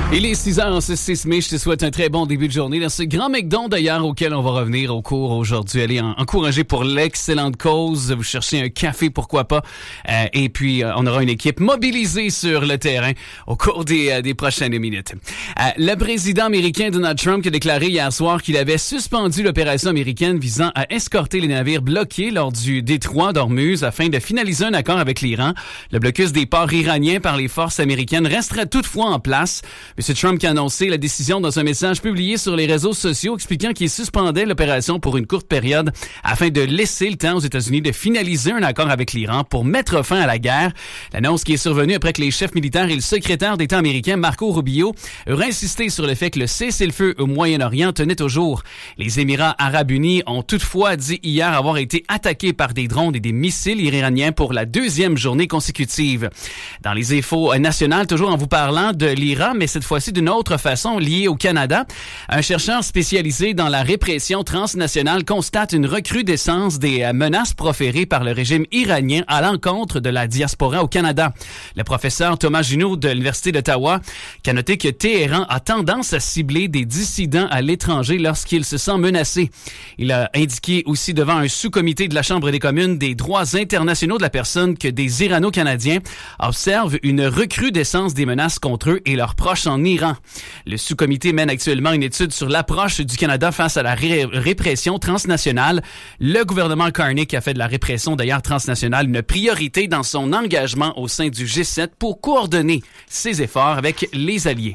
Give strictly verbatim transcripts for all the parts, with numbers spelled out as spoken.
Il est six heures en ce six mai. Je te souhaite un très bon début de journée dans ce grand McDon d'ailleurs auquel on va revenir au cours aujourd'hui. Allez, en, encouragez pour l'excellente cause. Vous cherchez un café, pourquoi pas. Euh, et puis, euh, on aura une équipe mobilisée sur le terrain au cours des, euh, des prochaines minutes. Euh, le président américain Donald Trump qui a déclaré hier soir qu'il avait suspendu l'opération américaine visant à escorter les navires bloqués lors du détroit d'Ormuz afin de finaliser un accord avec l'Iran. Le blocus des ports iraniens par les forces américaines resterait toutefois en place. M. Trump qui a annoncé la décision dans un message publié sur les réseaux sociaux expliquant qu'il suspendait l'opération pour une courte période afin de laisser le temps aux États-Unis de finaliser un accord avec l'Iran pour mettre fin à la guerre. L'annonce qui est survenue après que les chefs militaires et le secrétaire d'État américain Marco Rubio eurent insisté sur le fait que le cessez-le-feu au Moyen-Orient tenait au jour. Les Émirats arabes unis ont toutefois dit hier avoir été attaqués par des drones et des missiles iraniens pour la deuxième journée consécutive. Dans les infos nationales, toujours en vous parlant de l'Iran, mais cette fois-ci d'une autre façon liée au Canada. Un chercheur spécialisé dans la répression transnationale constate une recrudescence des menaces proférées par le régime iranien à l'encontre de la diaspora au Canada. Le professeur Thomas Junot de l'Université d'Ottawa qui a noté que Téhéran a tendance à cibler des dissidents à l'étranger lorsqu'il se sent menacé. Il a indiqué aussi devant un sous-comité de la Chambre des communes des droits internationaux de la personne que des Irano-Canadiens observent une recrudescence des menaces contre eux et leurs proches en Iran. Le sous-comité mène actuellement une étude sur l'approche du Canada face à la ré- répression transnationale. Le gouvernement Carney a fait de la répression d'ailleurs transnationale une priorité dans son engagement au sein du G sept pour coordonner ses efforts avec les alliés.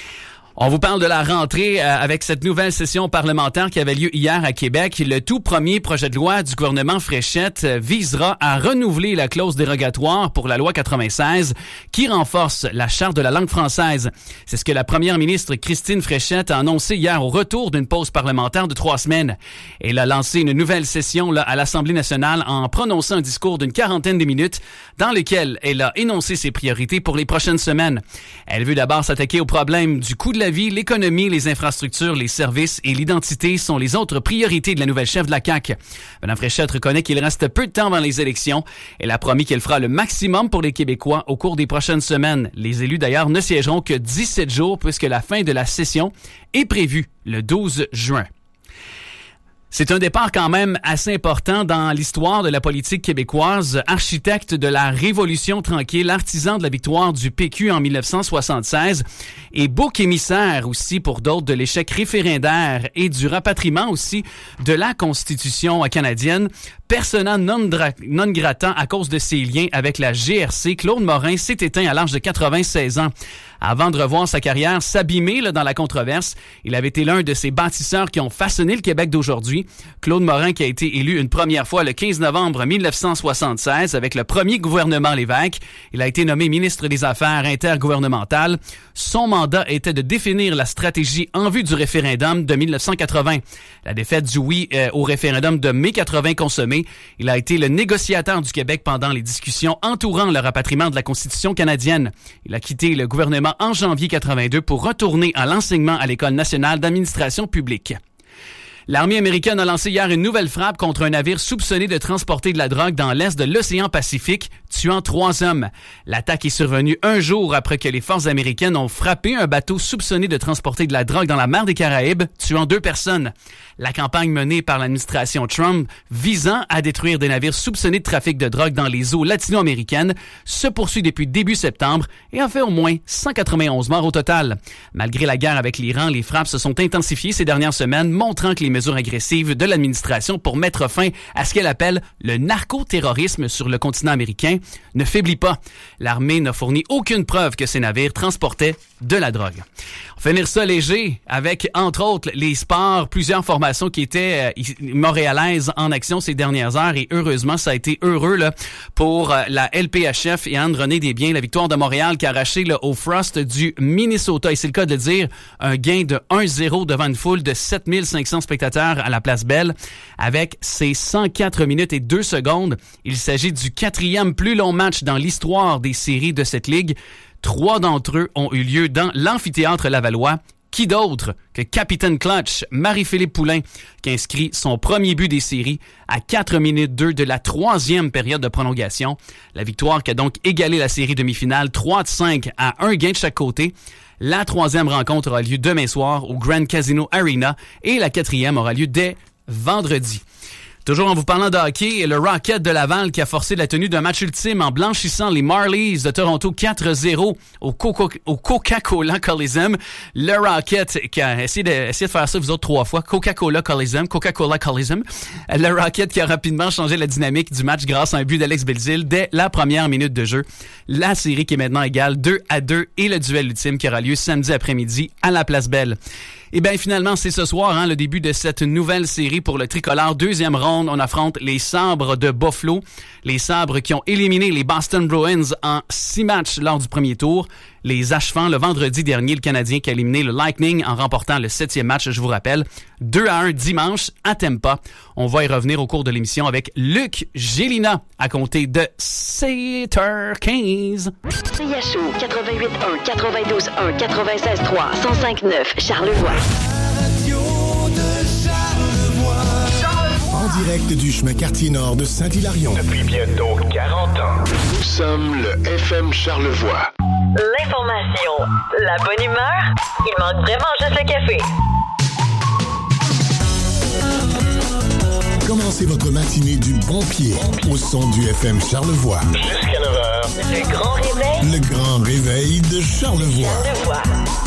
On vous parle de la rentrée euh, avec cette nouvelle session parlementaire qui avait lieu hier à Québec. Le tout premier projet de loi du gouvernement Fréchette euh, visera à renouveler la clause dérogatoire pour la loi quatre-vingt-seize qui renforce la charte de la langue française. C'est ce que la première ministre Christine Fréchette a annoncé hier au retour d'une pause parlementaire de trois semaines. Elle a lancé une nouvelle session là, à l'Assemblée nationale en prononçant un discours d'une quarantaine de minutes dans lequel elle a énoncé ses priorités pour les prochaines semaines. Elle veut d'abord s'attaquer au problème du coût de la vie, l'économie, les infrastructures, les services et l'identité sont les autres priorités de la nouvelle chef de la C A Q. Mme Fréchette reconnaît qu'il reste peu de temps avant les élections. Elle a promis qu'elle fera le maximum pour les Québécois au cours des prochaines semaines. Les élus, d'ailleurs, ne siégeront que dix-sept jours puisque la fin de la session est prévue le douze juin. C'est un départ quand même assez important dans l'histoire de la politique québécoise. Architecte de la Révolution tranquille, artisan de la victoire du P Q en mille neuf cent soixante-seize et bouc émissaire aussi pour d'autres de l'échec référendaire et du rapatriement aussi de la Constitution canadienne. Persona non, dra- non grata à cause de ses liens avec la G R C, Claude Morin s'est éteint à l'âge de quatre-vingt-seize ans. Avant de revoir sa carrière s'abîmer là, dans la controverse, il avait été l'un de ces bâtisseurs qui ont façonné le Québec d'aujourd'hui. Claude Morin qui a été élu une première fois le quinze novembre mille neuf cent soixante-seize avec le premier gouvernement Lévesque. Il a été nommé ministre des Affaires intergouvernementales. Son mandat était de définir la stratégie en vue du référendum de mille neuf cent quatre-vingts. La défaite du oui euh, au référendum de mai quatre-vingts consommé, il a été le négociateur du Québec pendant les discussions entourant le rapatriement de la Constitution canadienne. Il a quitté le gouvernement en janvier quatre-vingt-deux pour retourner à l'enseignement à l'École nationale d'administration publique. L'armée américaine a lancé hier une nouvelle frappe contre un navire soupçonné de transporter de la drogue dans l'est de l'océan Pacifique, tuant trois hommes. L'attaque est survenue un jour après que les forces américaines ont frappé un bateau soupçonné de transporter de la drogue dans la mer des Caraïbes, tuant deux personnes. La campagne menée par l'administration Trump visant à détruire des navires soupçonnés de trafic de drogue dans les eaux latino-américaines se poursuit depuis début septembre et a fait au moins cent quatre-vingt-onze morts au total. Malgré la guerre avec l'Iran, les frappes se sont intensifiées ces dernières semaines, montrant que les mesures agressives de l'administration pour mettre fin à ce qu'elle appelle le narcoterrorisme sur le continent américain ne faiblit pas. L'armée n'a fourni aucune preuve que ces navires transportaient de la drogue. On va finir ça léger avec, entre autres, les sports, plusieurs formations qui étaient euh, montréalaises en action ces dernières heures et heureusement, ça a été heureux là, pour euh, la L P H F et Anne-Renée Desbiens, la victoire de Montréal qui a arraché là, au Frost du Minnesota. Et c'est le cas de le dire, un gain de un zéro devant une foule de sept mille cinq cents spectateurs à la Place Belle. Avec ses cent quatre minutes et deux secondes, il s'agit du quatrième plus long match dans l'histoire des séries de cette ligue. Trois d'entre eux ont eu lieu dans l'amphithéâtre lavallois Qui d'autre que Capitaine Clutch, Marie-Philippe Poulain, qui inscrit son premier but des séries à quatre minutes deux de la troisième période de prolongation. La victoire qui a donc égalé la série demi-finale trois à cinq à un gain de chaque côté. La troisième rencontre aura lieu demain soir au Grand Casino Arena et la quatrième aura lieu dès vendredi. Toujours en vous parlant de hockey, le Rocket de Laval qui a forcé la tenue d'un match ultime en blanchissant les Marlies de Toronto quatre à zéro au, Coco, au Coca-Cola Coliseum. Le Rocket qui a essayé de, essayé de faire ça vous autres trois fois. Coca-Cola Coliseum, Coca-Cola Coliseum. Le Rocket qui a rapidement changé la dynamique du match grâce à un but d'Alex Belzile dès la première minute de jeu. La série qui est maintenant égale deux à deux et le duel ultime qui aura lieu samedi après-midi à la Place Belle. Et bien, finalement, c'est ce soir, hein, le début de cette nouvelle série pour le tricolore. Deuxième ronde, on affronte les Sabres de Buffalo. Les Sabres qui ont éliminé les Boston Bruins en six matchs lors du premier tour. Les achevant le vendredi dernier, le Canadien qui a éliminé le Lightning en remportant le septième match, je vous rappelle, deux à un dimanche à Tampa. On va y revenir au cours de l'émission avec Luc Gélina à compter de sept heures quinze. C H O quatre-vingt-huit un, quatre-vingt-douze un, quatre-vingt-seize trois, cent cinq neuf Charlevoix. En direct du chemin Quartier-Nord de Saint-Hilarion. Depuis bientôt quarante ans. Nous sommes le F M Charlevoix. L'information, la bonne humeur, il manque vraiment juste le café. Commencez votre matinée du bon pied au son du F M Charlevoix. Jusqu'à neuf heures. Le grand réveil. Le grand réveil de Charlevoix. Charlevoix.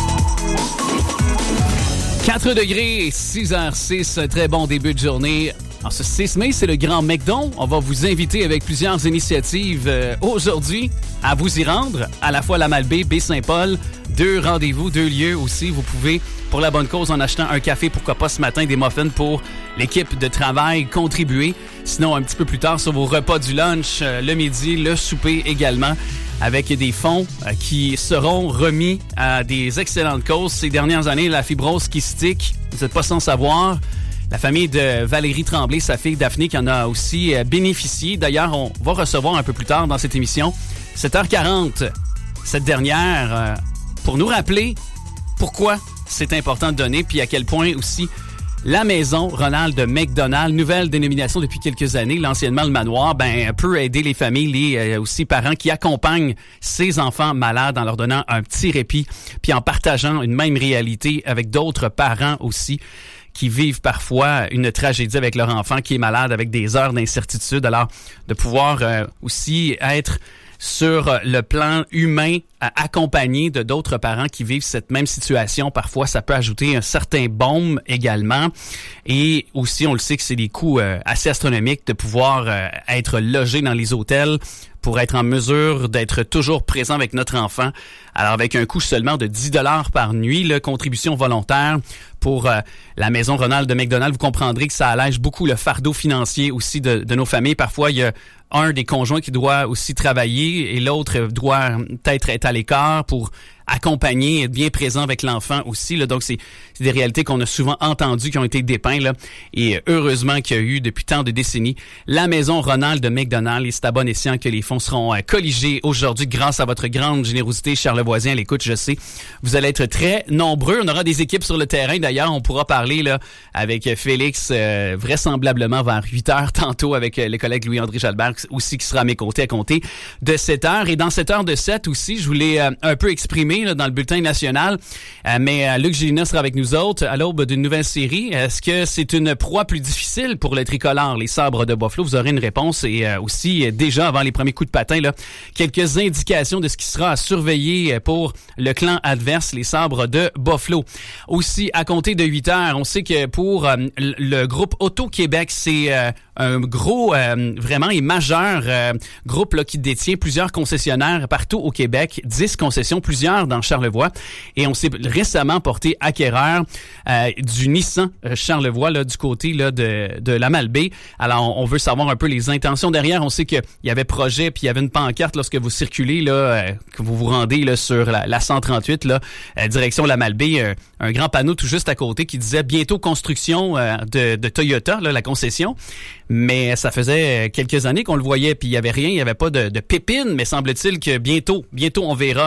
quatre degrés, six heures six, très bon début de journée. En ce six mai, c'est le Grand McDon. On va vous inviter avec plusieurs initiatives euh, aujourd'hui à vous y rendre. À la fois la Malbaie, Baie-Saint-Paul, deux rendez-vous, deux lieux aussi. Vous pouvez, pour la bonne cause, en achetant un café, pourquoi pas ce matin, des muffins pour l'équipe de travail, contribuer. Sinon, un petit peu plus tard, sur vos repas du lunch, euh, le midi, le souper également, avec des fonds euh, qui seront remis à des excellentes causes. Ces dernières années, la fibrose kystique, vous n'êtes pas sans savoir. La famille de Valérie Tremblay, sa fille Daphné, qui en a aussi bénéficié. D'ailleurs, on va recevoir un peu plus tard dans cette émission, sept heures quarante, cette dernière, euh, pour nous rappeler pourquoi c'est important de donner, puis à quel point aussi la maison Ronald McDonald, nouvelle dénomination depuis quelques années, l'anciennement le manoir, ben peut aider les familles, les euh, aussi parents qui accompagnent ces enfants malades en leur donnant un petit répit, puis en partageant une même réalité avec d'autres parents aussi, qui vivent parfois une tragédie avec leur enfant qui est malade, avec des heures d'incertitude. Alors, de pouvoir euh, aussi être sur le plan humain, accompagné de d'autres parents qui vivent cette même situation. Parfois, ça peut ajouter un certain baume également. Et aussi, on le sait que c'est des coûts euh, assez astronomiques de pouvoir euh, être logé dans les hôtels pour être en mesure d'être toujours présent avec notre enfant. Alors, avec un coût seulement de dix dollars par nuit, là, contribution volontaire pour euh, la maison Ronald de McDonald, vous comprendrez que ça allège beaucoup le fardeau financier aussi de, de nos familles. Parfois, il y a un des conjoints qui doit aussi travailler et l'autre doit peut-être être à l'écart pour accompagner, être bien présent avec l'enfant aussi. Là. Donc, c'est, c'est des réalités qu'on a souvent entendues, qui ont été dépeintes. Là. Et heureusement qu'il y a eu, depuis tant de décennies, la maison Ronald de McDonald. Et c'est à bon escient que les fonds seront euh, colligés aujourd'hui grâce à votre grande générosité, charlevoisien. À l'écoute, je sais, vous allez être très nombreux. On aura des équipes sur le terrain. D'ailleurs, on pourra parler là avec Félix euh, vraisemblablement vers huit heures tantôt avec euh, le collègue Louis-André Jalbert aussi qui sera à mes côtés à compter de sept heures. Et dans sept heures de sept aussi, je voulais euh, un peu exprimer là, dans le bulletin national. Euh, mais euh, Luc Gélina sera avec nous autres à l'aube d'une nouvelle série. Est-ce que c'est une proie plus difficile pour le tricolore, les Sabres de Buffalo? Vous aurez une réponse et euh, aussi, euh, déjà avant les premiers coups de patin, là, quelques indications de ce qui sera à surveiller pour le clan adverse, les Sabres de Buffalo. Aussi, à compter de huit heures, on sait que pour euh, le groupe Auto-Québec, c'est euh, un gros, euh, vraiment et majeur euh, groupe là, qui détient plusieurs concessionnaires partout au Québec, dix concessions, plusieurs dans Charlevoix. Et on s'est récemment porté acquéreur euh, du Nissan Charlevoix là, du côté là, de, de la Malbaie. Alors, on, on veut savoir un peu les intentions derrière. On sait qu'il y avait projet, puis il y avait une pancarte lorsque vous circulez, là, euh, que vous vous rendez là, sur la, la cent trente-huit, là, euh, direction la Malbaie, euh, un grand panneau tout juste à côté qui disait « Bientôt construction euh, de, de Toyota, là, la concession ». Mais ça faisait quelques années qu'on le voyait, puis il y avait rien, il y avait pas de, de pépines, mais semble-t-il que bientôt, bientôt on verra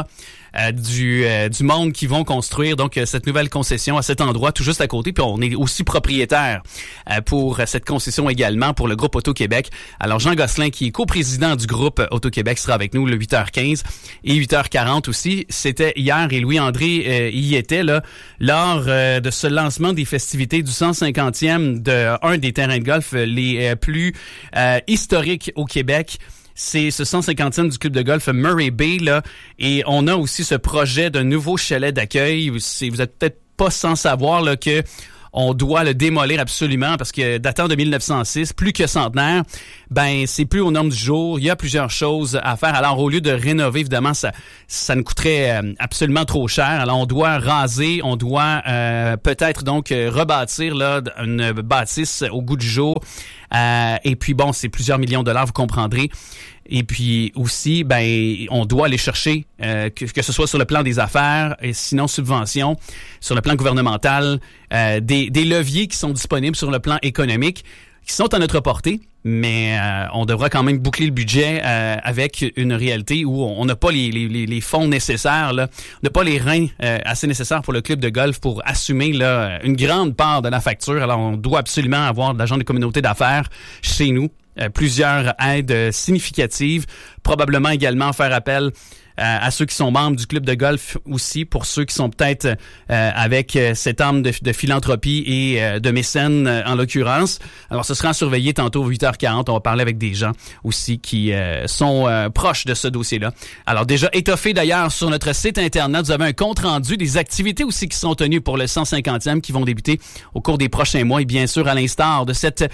euh, du, euh, du monde qui vont construire donc euh, cette nouvelle concession à cet endroit, tout juste à côté. Puis on est aussi propriétaire euh, pour cette concession également pour le groupe Auto-Québec. Alors Jean Gosselin, qui est coprésident du groupe Auto-Québec, sera avec nous le huit heures quinze et huit heures quarante aussi. C'était hier et Louis-André euh, y était là lors euh, de ce lancement des festivités du cent cinquantième de un des terrains de golf les euh, plus euh, historiques au Québec. C'est ce cent cinquantième du club de golf Murray Bay, là. Et on a aussi ce projet d'un nouveau chalet d'accueil. C'est, vous êtes peut-être pas sans savoir, là, que on doit le démolir absolument parce que datant de mille neuf cent six, plus que centenaire, ben c'est plus aux normes du jour. Il y a plusieurs choses à faire. Alors au lieu de rénover, évidemment, ça ça nous coûterait absolument trop cher. Alors on doit raser, on doit euh, peut-être donc rebâtir là une bâtisse au goût du jour. Euh, et puis bon, c'est plusieurs millions de dollars, vous comprendrez. Et puis aussi, ben, on doit aller chercher, euh, que, que ce soit sur le plan des affaires, et sinon subventions, sur le plan gouvernemental, euh, des, des leviers qui sont disponibles sur le plan économique, qui sont à notre portée, mais euh, on devra quand même boucler le budget euh, avec une réalité où on n'a pas les, les, les fonds nécessaires, là, on n'a pas les reins euh, assez nécessaires pour le club de golf pour assumer là une grande part de la facture. Alors on doit absolument avoir de l'argent des communautés d'affaires chez nous. Euh, plusieurs aides significatives, probablement également faire appel euh, à ceux qui sont membres du club de golf aussi, pour ceux qui sont peut-être euh, avec euh, cette arme de, de philanthropie et euh, de mécène euh, en l'occurrence. Alors ce sera à surveiller tantôt à huit heures quarante. On va parler avec des gens aussi qui euh, sont euh, proches de ce dossier-là. Alors déjà étoffé d'ailleurs sur notre site internet, vous avez un compte rendu des activités aussi qui sont tenues pour le cent cinquantième qui vont débuter au cours des prochains mois et bien sûr à l'instar de cette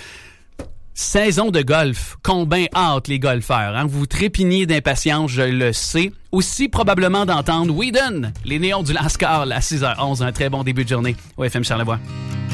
saison de golf, combien hâte les golfeurs, hein? Vous trépignez d'impatience, je le sais. Aussi probablement d'entendre Whedon, les Néons du Lascar à six heures onze. Un très bon début de journée au F M Charlevoix.